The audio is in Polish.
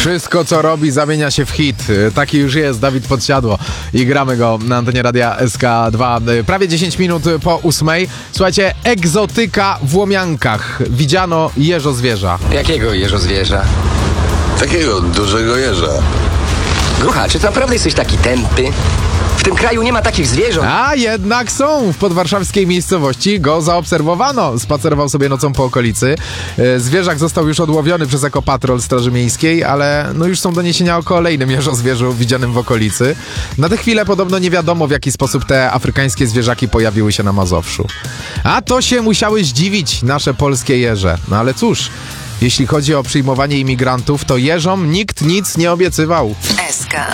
Wszystko, co robi, zamienia się w hit. Taki już jest Dawid Podsiadło i gramy go na antenie Radia SK2. Prawie 10 minut po 8. Słuchajcie, egzotyka w Łomiankach. Widziano jeżozwierza. Jakiego jeżozwierza? Takiego dużego jeża. Grucha, czy ty naprawdę jesteś taki tępy? W tym kraju nie ma takich zwierząt. A jednak są. W podwarszawskiej miejscowości go zaobserwowano. Spacerował sobie nocą po okolicy. Zwierzak został już odłowiony przez ekopatrol Straży Miejskiej, ale no już są doniesienia o kolejnym jeżozwierzu widzianym w okolicy. Na tę chwilę podobno nie wiadomo, w jaki sposób te afrykańskie zwierzaki pojawiły się na Mazowszu. A to się musiały zdziwić nasze polskie jeże. No ale cóż, jeśli chodzi o przyjmowanie imigrantów, to jeżom nikt nic nie obiecywał. SK.